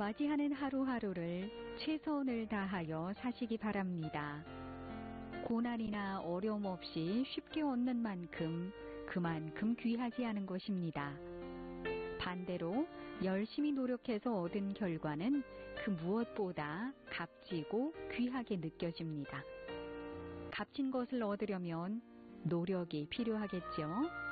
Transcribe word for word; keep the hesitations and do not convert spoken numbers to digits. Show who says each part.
Speaker 1: 맞이하는 하루하루를 최선을 다하여 사시기 바랍니다. 고난이나 어려움 없이 쉽게 얻는 만큼 그만큼 귀하지 않은 것입니다. 반대로 열심히 노력해서 얻은 결과는 그 무엇보다 값지고 귀하게 느껴집니다. 값진 것을 얻으려면 노력이 필요하겠죠.